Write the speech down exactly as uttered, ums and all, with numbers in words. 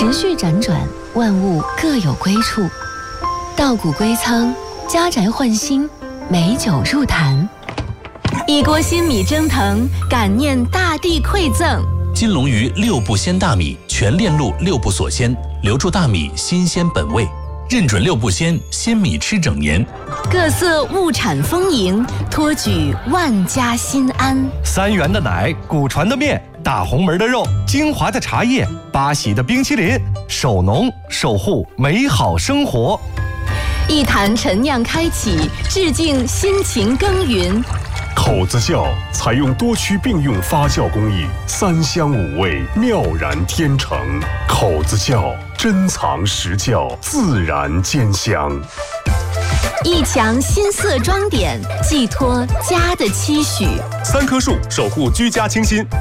时序辗转，万物各有归处。稻谷归仓，家宅换新，美酒入坛。一锅新米蒸腾，感念大地馈赠。 金龙鱼六步鲜大米，全链路六步锁鲜，留住大米新鲜本味。认准六步鲜，鲜米吃整年。 各色物产丰盈，托举万家心安。 三元的奶，古传的面，大红门的肉，精华的茶叶，八喜的冰淇淋，守农守护美好生活。 一坛陈酿开启，致敬辛勤耕耘。 口子窖采用多区并用发酵工艺，三香五味，妙然天成。口子窖珍藏实窖，自然兼香。 一墙新色装点，寄托家的期许。 三棵树守护居家清新。